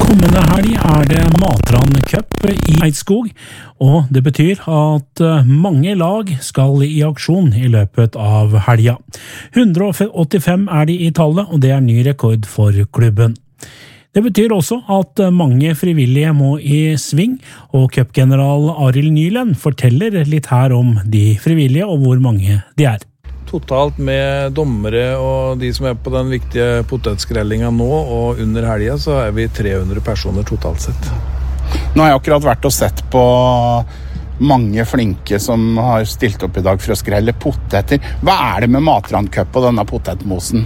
Kommende helg det Matran Cup i Eidskog, og det betyr at mange lag skal i aksjon i løpet av helga. 185 de i tallet, og det ny rekord for klubben. Det betyr også at mange frivillige må i sving, og cupgeneral Arild Nyland forteller litt her om de frivillige og hvor mange de Totalt med dommere og de som på den viktige potetskrellinga nå og under helga, så vi 300 personer totalt sett. Nå har jeg akkurat vært og sett på mange flinke som har stilt opp i dag for å skrelle poteter. Hva det med Matran Cup og denne potetmosen?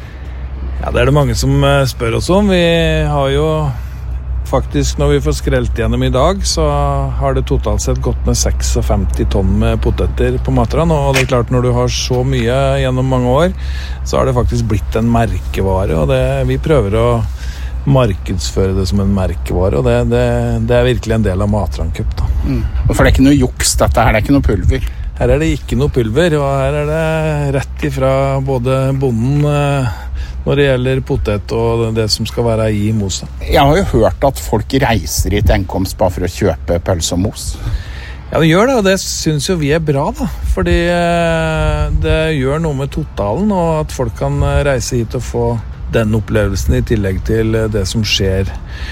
Ja, det det mange som spør oss om. Vi har jo faktisk, når vi får skrelt gjennom i dag, så har det totalt sett gått med 56 tonn med poteter på Matran, og det klart når du har så mye gjennom mange år, så har det faktisk blitt en merkevare, og vi prøver å markedsføre det som en merkevare, og det virkelig en del av Matran Cup da. For det ikke noe juks, dette her det ikke noe pulver? Her det ikke noe pulver, og her det rett ifra både bonden når det gjelder potet og det som skal være i moset. Jeg har jo hørt at folk reiser hit enkomst bare for å kjøpe pølse og mos. Ja, det gjør det, og det synes jo vi bra da, fordi det gjør noe med totalen, og at folk kan reise hit og få den opplevelsen i tillegg til det som skjer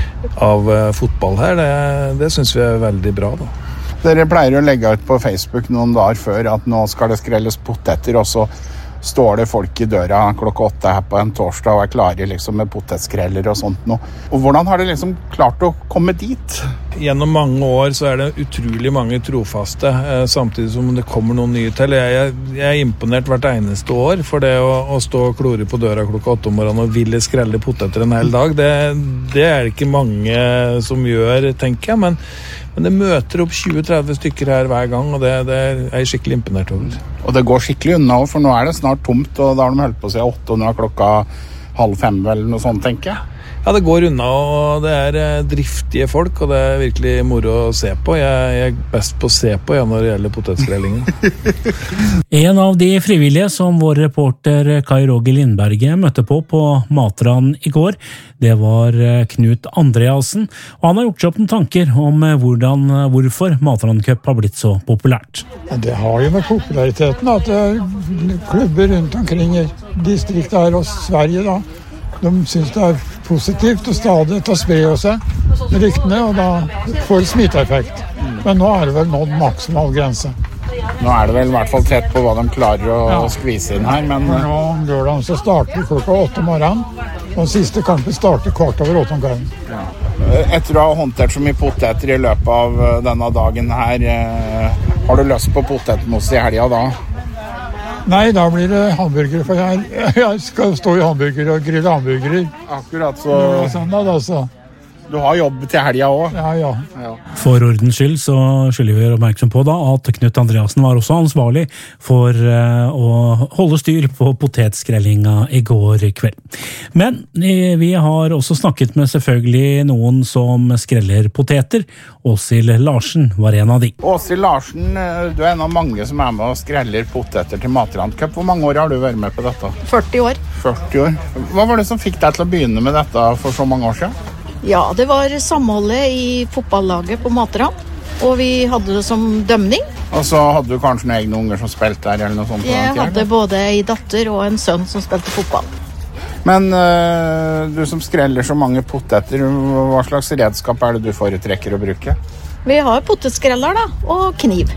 av fotball her. Det synes vi veldig bra da. Dere pleier å legge ut på Facebook noen dager før at nå skal det skrelles poteter, og så står det folk i døra klokka 8 her på en torsdag og klare liksom med potetskreller og sånt noe. Og hvordan har det liksom klart å komme dit? Gjennom mange år så det utrolig mange trofaste, samtidig som det kommer noen nye til. Jeg imponert hvert eneste år for det å stå og klore på døra klokka 8 om morgenen og ville skrelle poteter en hel dag. Det det ikke mange som gjør, tenker jeg, men det møter opp 20-30 stykker her hver gang, og det jeg skikkelig imponert over. Og det går skikkelig unna, for nå det snart tomt, og da har de holdt på å si 8, og nå klokka 4:30 eller noe sånt, tenker jeg. Ja, det går unna, og det driftige folk, og det virkelig moro å se på. Jeg best på å se på når det gjelder potetskrellingen. En av de frivillige som vår reporter Kai Roger Lindberget møtte på Matran i går, det var Knut Andreasen, og han har gjort seg opp noen tanker om hvorfor Matran Cup har blitt så populært. Det har jo med populariteten at klubber rundt omkring i distriktet her og Sverige da, de synes det positivt og stadig å spre seg ryktene, og da får det smitteeffekt. Men nå det vel nådd maksimal grense. Nå det vel i hvert fall tett på hva de klarer å skvise inn her, men nå lørdag så starter klokka 8 om morgenen, og siste kampen starter 7:15 om kvelden. Etter å ha håndtert så mye poteter i løpet av denne dagen her, har du lyst på potetmos i helga da? Nei, da blir det hamburgere, for jeg skal stå i hamburger og grille hamburgerer. Akkurat, så Søndag, altså. Du har jobb til helga også? Ja. For ordens skyld så skylder vi oppmerksom på da at Knut Andreasen var også ansvarlig for å holde styr på potetskrellinga i går kveld. Men vi har også snakket med selvfølgelig noen som skreller poteter. Åshild Larsen var en av de. Åshild Larsen, du en av mange som med og skreller poteter til Matran Cup. Hvor mange år har du vært med på dette? 40 år. 40 år. Hva var det som fikk deg til å begynne med dette for så mange år siden? Ja, det var samholdet i fotballaget på Matran, og vi hadde det som dømning. Og så hadde du kanskje noen egne unger som spilte der, eller noe sånt? Jeg hadde både en datter og en sønn som spilte fotball. Men du som skreller så mange poteter, hva slags redskap det du foretrekker å bruke? Vi har potetskreller da, og kniv.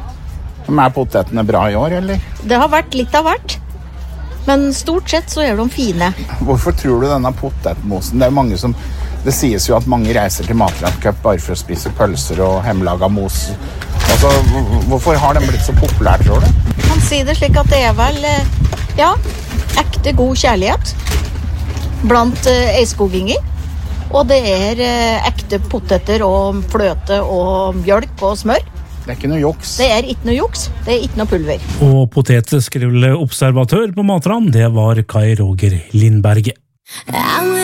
Men potetene bra i år, eller? Det har vært litt av hvert, men stort sett så de fine. Hvorfor tror du denne potetmosen, det mange som... Det sies jo at mange reiser til Matran Cup bare for å spise pølser og hjemmelaget mos. Altså, hvorfor har den blitt så populær, tror du? Man sier det slik at det vel, ekte god kjærlighet blant eiskoginger. Og det ekte poteter og fløte og mjølk og smør. Det ikke noe juks. Det ikke noe juks, det ikke noe pulver. Og potetskrelleobservatør på Matran, det var Kai Roger Lindberget.